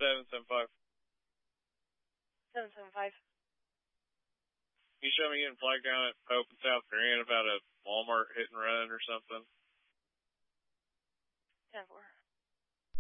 775. 775. You show me getting flagged down at Pope in South Grand about a Walmart hit and run or something? 10-4.